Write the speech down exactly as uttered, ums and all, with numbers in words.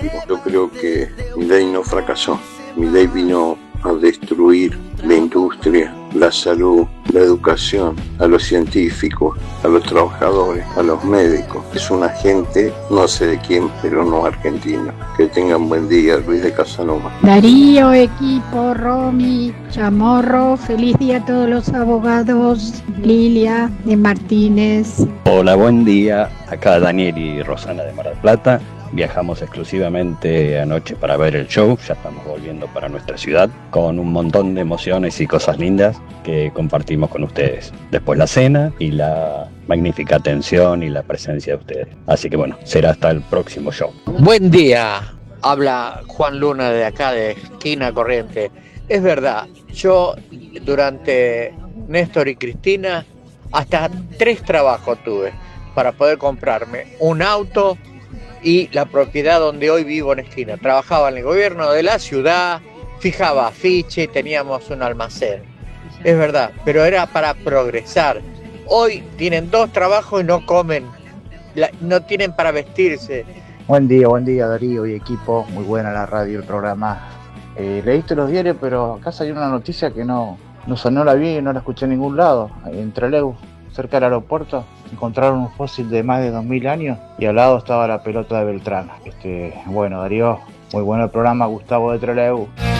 Yo creo que Milei no fracasó. Milei vino a destruir la industria, la salud, la educación, a los científicos, a los trabajadores, a los médicos. Es un agente, no sé de quién, pero no argentino. Que tengan buen día, Luis de Casanova. Darío, equipo, Romy, Chamorro, feliz día a todos los abogados, Lilia de Martínez. Hola, buen día. Acá Daniel y Rosana de Mar del Plata. Viajamos exclusivamente anoche para ver el show, ya estamos volviendo para nuestra ciudad con un montón de emociones y cosas lindas que compartimos con ustedes. Después la cena y la magnífica atención y la presencia de ustedes. Así que bueno, será hasta el próximo show. Buen día, habla Juan Luna de acá de Esquina Corriente. Es verdad, yo durante Néstor y Cristina hasta tres trabajos tuve para poder comprarme un auto y la propiedad donde hoy vivo en Esquina. Trabajaba en el gobierno de la ciudad, fijaba afiche, teníamos un almacén. Es verdad, pero era para progresar. Hoy tienen dos trabajos y no comen, la, no tienen para vestirse. Buen día, buen día Darío y equipo, muy buena la radio, el programa. Eh, leíste los diarios, pero acá salió una noticia que no, no sonó la vi y no la escuché en ningún lado. En Trelew, cerca del aeropuerto, encontraron un fósil de más de dos mil años y al lado estaba la pelota de Beltrán. Este, bueno, Darío, muy bueno el programa, Gustavo de Trelew.